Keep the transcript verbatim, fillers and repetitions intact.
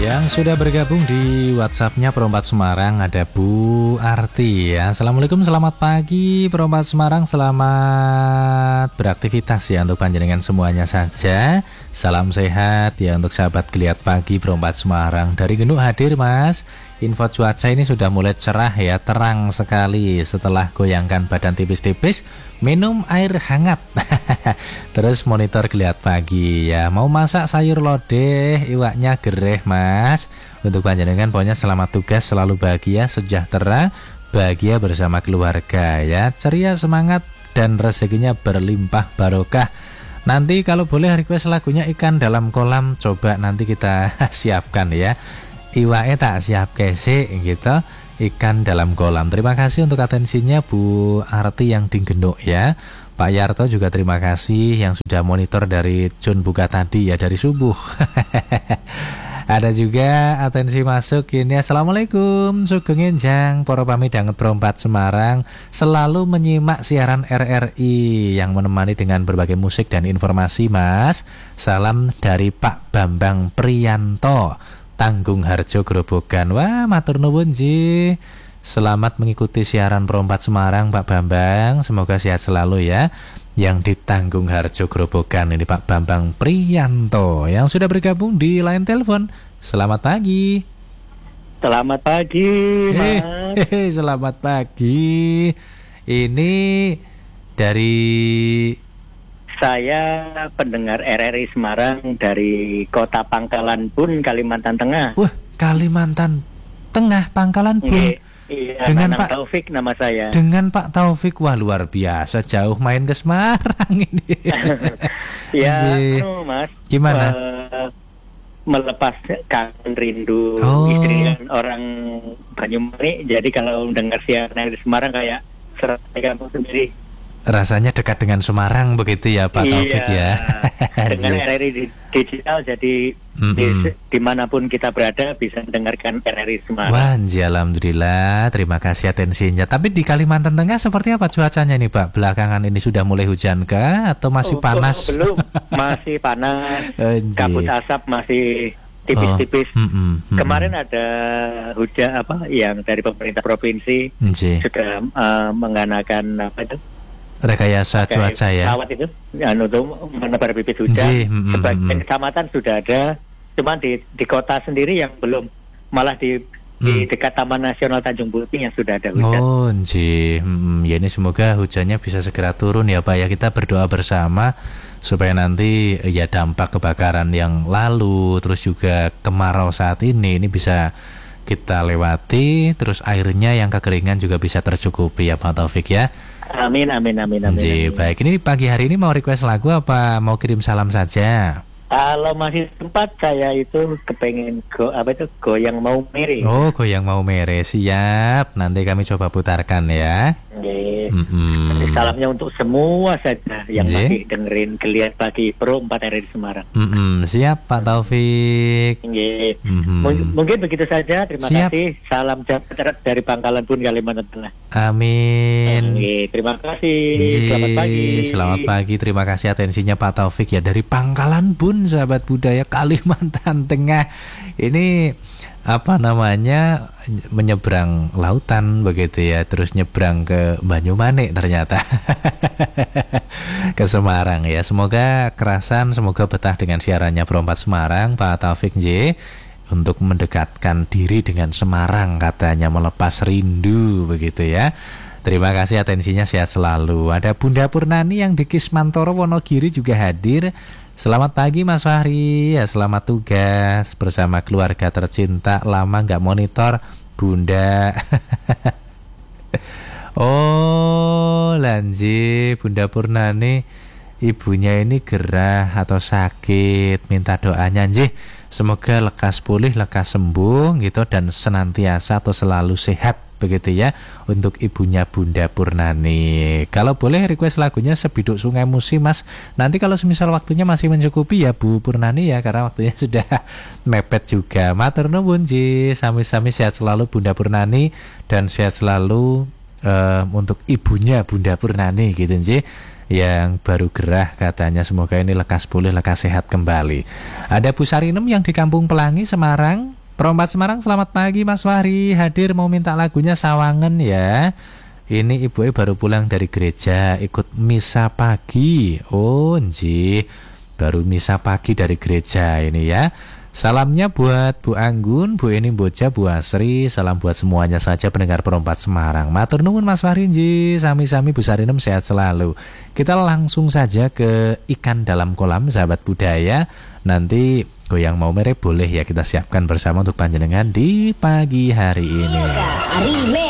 Yang sudah bergabung di WhatsAppnya Perompak Semarang ada Bu Arti ya. Assalamualaikum, selamat pagi Perompak Semarang, selamat beraktivitas ya untuk panjenengan semuanya saja. Salam sehat ya untuk sahabat Geliat Pagi Perompak Semarang. Dari Genuk hadir Mas. Info cuaca ini sudah mulai cerah ya, terang sekali. Setelah goyangkan badan tipis-tipis, minum air hangat. Terus monitor Geliat Pagi ya. Mau masak sayur lodeh, iwaknya gereh Mas. Untuk panjenengan pokoknya selamat tugas, selalu bahagia, sejahtera, bahagia bersama keluarga ya. Ceria, semangat, dan rezekinya berlimpah barokah. Nanti kalau boleh request lagunya Ikan Dalam Kolam, coba nanti kita siapkan ya. Iwake tak siap kese gitu, Ikan Dalam Kolam. Terima kasih untuk atensinya Bu Arti yang di Genuk ya. Pak Yarto juga terima kasih yang sudah monitor dari Jun buka tadi ya, dari subuh. Ada juga atensi masuk ini. Assalamualaikum, Sugeng Enjang, para pamidanget Perompak Semarang, selalu menyimak siaran R R I yang menemani dengan berbagai musik dan informasi Mas. Salam dari Pak Bambang Priyanto, Tanggung Harjo Grobogan. Wah, matur nuwun ji. Selamat mengikuti siaran Perompak Semarang Pak Bambang. Semoga sehat selalu ya. Yang di Tanggung Harjo Grobogan ini Pak Bambang Priyanto yang sudah bergabung di line telepon. Selamat pagi. Selamat pagi, Mas. Hehehe, selamat pagi. Ini dari saya pendengar R R I Semarang dari Kota Pangkalan Bun, Kalimantan Tengah. Wah, Kalimantan Tengah, Pangkalan Bun. Iya, iya, dengan Pak Taufik nama saya. Dengan Pak Taufik, wah luar biasa, jauh main ke Semarang ini. Ya, no, Mas. Gimana? Uh, melepas kangen rindu oh. istri dan orang Banyuwangi. Jadi kalau mendengar siaran di Semarang kayak serta kamu sendiri. Rasanya dekat dengan Semarang begitu ya Pak Taufik ya. Dengan R R I digital jadi mm-hmm. di, dimanapun kita berada bisa mendengarkan R R I Semarang. Wah, alhamdulillah, terima kasih atensinya. Tapi di Kalimantan Tengah seperti apa cuacanya nih Pak? Belakangan ini sudah mulai hujan kah atau masih oh, panas? Oh, belum, masih panas. Kabut asap masih tipis-tipis. Oh, mm, mm, mm, Kemarin ada hujan apa yang dari pemerintah provinsi mm, sudah uh, menganakan apa itu? Rekayasa Pakai cuaca ya. Pesawat itu, ya, untuk menebar bibit hujan. Nji, mm, mm, Sebagian mm. kecamatan sudah ada, cuma di di kota sendiri yang belum. Malah di di Hmm. dekat Taman Nasional Tanjung Bukti yang sudah ada hujan. Oh, nji. Hmm, ya ini semoga hujannya bisa segera turun ya Pak ya. Kita berdoa bersama supaya nanti ya dampak kebakaran yang lalu terus juga kemarau saat ini ini bisa kita lewati, terus airnya yang kekeringan juga bisa tercukupi ya Pak Taufik ya. Amin, amin, amin, amin. Nji, amin. baik. Ini pagi hari ini mau request lagu apa mau kirim salam saja? Kalau masih sempat saya itu kepengen go apa itu goyang mau mere. Oh, goyang mau mere, siap. Nanti kami coba putarkan ya. Nggih. Mm-mm. Salamnya untuk semua saja yang Nggih. masih dengerin Geliat Pagi Perompak R R I Semarang. Mm-mm. Siap Pak Taufik. Nggih. Mm-hmm. Mung- Mungkin begitu saja. Terima Siap. kasih. Salam sejahtera dari Pangkalan Bun, Kalimantan Tengah. Amin. Nggih, terima kasih. Nggih. Selamat pagi. Selamat pagi. Terima kasih atensinya Pak Taufik ya dari Pangkalan Bun, sahabat budaya Kalimantan Tengah. Ini apa namanya, menyeberang lautan begitu ya, terus nyebrang ke Banyumanik ternyata. Ke Semarang ya. Semoga kerasan, semoga betah dengan siarannya Perompak Semarang Pak Taufik J, untuk mendekatkan diri dengan Semarang katanya, melepas rindu begitu ya. Terima kasih atensinya, sehat selalu. Ada Bunda Purnani yang di Kismantoro Wonogiri juga hadir. Selamat pagi Mas Fahri ya, selamat tugas bersama keluarga tercinta. Lama nggak monitor Bunda. Oh lanji, Bunda Purnani ibunya ini gerah atau sakit, minta doanya nji, semoga lekas pulih, lekas sembuh gitu, dan senantiasa atau selalu sehat begitu ya untuk ibunya Bunda Purnani. Kalau boleh request lagunya Sebiduk Sungai Musi Mas. Nanti kalau semisal waktunya masih mencukupi ya Bu Purnani ya, karena waktunya sudah mepet juga. Matur nuwun ji, sami-sami sehat selalu Bunda Purnani, dan sehat selalu uh, untuk ibunya Bunda Purnani gitu ji. yang baru gerah katanya. Semoga ini lekas pulih, lekas sehat kembali. Ada Bu Sarinem yang di Kampung Pelangi, Semarang. Perombat Semarang, selamat pagi Mas Fahri. Hadir mau minta lagunya Sawangen ya. Ini ibu baru pulang dari gereja, ikut misa pagi. Oh nji, baru misa pagi dari gereja ini ya. Salamnya buat Bu Anggun, Bu Eni Boja, Bu Asri. Salam buat semuanya saja pendengar Perompat Semarang. Matur nuwun Mas Fahri nji. Sami-sami Bu Sarinem, sehat selalu. Kita langsung saja ke ikan dalam kolam, sahabat budaya. Nanti goyang mau mere boleh ya kita siapkan bersama untuk panjenengan di pagi hari ini.